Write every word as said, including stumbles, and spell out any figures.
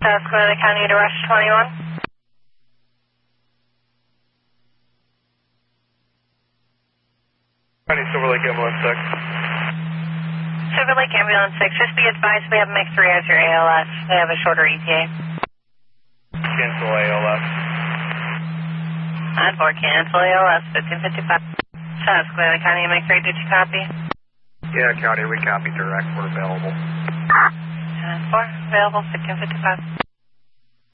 Susquehanna County to Rush twenty-one. County Silver Lake Ambulance six. Silver Lake Ambulance six, just be advised we have mixed three as your A L S. They have a shorter E T A. Cancel A L S. nine four, cancel A L S, fifteen fifty-five. Susquehanna County, mixed three, did you copy? Yeah, County, we copy direct. We're available. nine four, available, fifteen fifty-five.